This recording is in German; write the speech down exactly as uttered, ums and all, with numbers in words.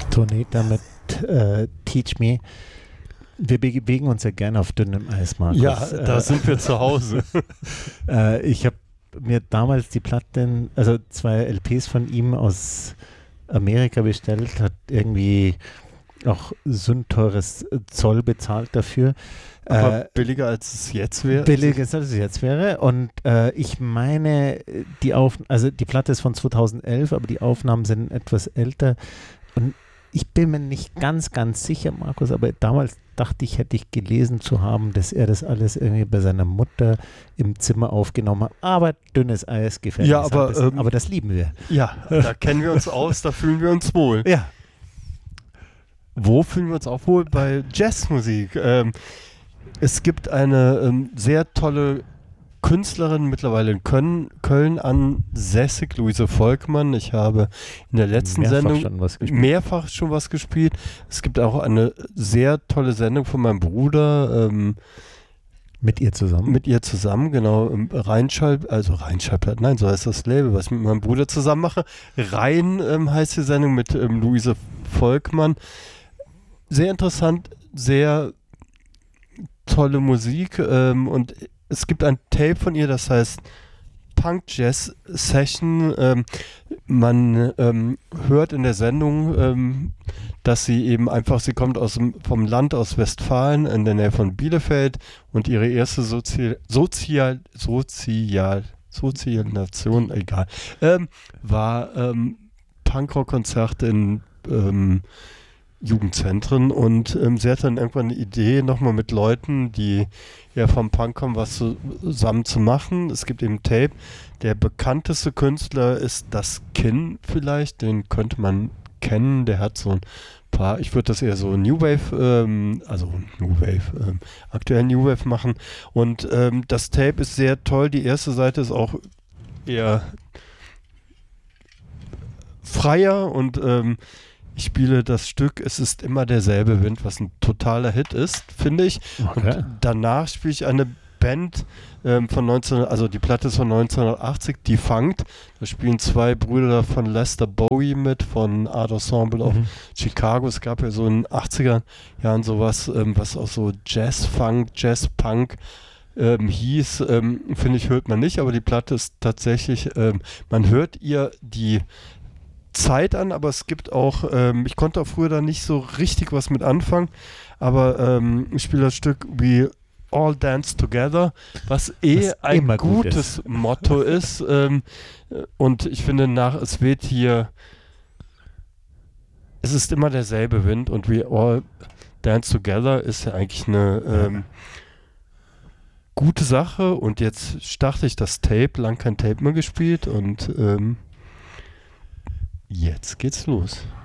Torneta mit äh, Teach Me. Wir bewegen uns ja gerne auf dünnem Eis, Markus. Ja, da äh, sind wir zu Hause. äh, ich habe mir damals die Platten, also zwei L Ps von ihm aus Amerika bestellt, hat irgendwie auch sündteures Zoll bezahlt dafür. Aber äh, billiger als es jetzt wäre? Billiger als es jetzt wäre. Und äh, ich meine, die Auf also die Platte ist von zweitausendelf, aber die Aufnahmen sind etwas älter. Und ich bin mir nicht ganz, ganz sicher, Markus, aber damals dachte ich, hätte ich gelesen zu haben, dass er das alles irgendwie bei seiner Mutter im Zimmer aufgenommen hat. Aber dünnes Eis gefällt mir. Ja, aber, ähm, aber das lieben wir. Ja, da kennen wir uns aus, da fühlen wir uns wohl. Ja. Wo fühlen wir uns auch wohl? Bei Jazzmusik. Ähm, es gibt eine ähm, sehr tolle Künstlerin mittlerweile in Köln, Köln ansässig, Luise Volkmann. Ich habe in der letzten mehrfach Sendung schon was mehrfach schon was gespielt. Es gibt auch eine sehr tolle Sendung von meinem Bruder. Ähm, mit ihr zusammen? Mit ihr zusammen, genau. Rheinschall, also Rheinschallplatten, nein, so heißt das Label, was ich mit meinem Bruder zusammen mache. Rhein ähm, heißt die Sendung mit ähm, Luise Volkmann. Sehr interessant, sehr tolle Musik ähm, und es gibt ein Tape von ihr, das heißt Punk Jazz Session. Ähm, man ähm, hört in der Sendung, ähm, dass sie eben einfach, sie kommt aus dem, vom Land aus Westfalen in der Nähe von Bielefeld und ihre erste Sozial, Sozial, Sozial, Sozialisation, egal, ähm, war ähm, Punkrock-Konzert in ähm, Jugendzentren und ähm, sie hatte dann irgendwann eine Idee, nochmal mit Leuten, die ja vom Punk kommen, was zusammen zu machen. Es gibt eben Tape. Der bekannteste Künstler ist Das Kinn vielleicht, den könnte man kennen. Der hat so ein paar, ich würde das eher so New Wave, ähm, also New Wave, ähm, aktuell New Wave machen. Und ähm, das Tape ist sehr toll. Die erste Seite ist auch eher freier und ähm, ich spiele das Stück Es ist immer derselbe Wind, was ein totaler Hit ist, finde ich. Okay. Und danach spiele ich eine Band ähm, von neunzehn, also die Platte ist von neunzehnhundertachtzig, die Funkt. Da spielen zwei Brüder von Lester Bowie mit, von Art Ensemble of Mhm. Chicago. Es gab ja so in den achtziger Jahren sowas, ähm, was auch so Jazz-Funk, Jazz-Punk ähm, hieß. Ähm, finde ich, hört man nicht, aber die Platte ist tatsächlich, ähm, man hört ihr die Zeit an, aber es gibt auch, ähm, ich konnte auch früher da nicht so richtig was mit anfangen, aber ähm, ich spiele das Stück We All Dance Together, was eh was ein gut gutes ist. Motto ist ähm, und ich finde nach, es wird hier, es ist immer derselbe Wind und We All Dance Together ist ja eigentlich eine ähm, gute Sache und jetzt starte ich das Tape, lang kein Tape mehr gespielt und ähm, jetzt geht's los.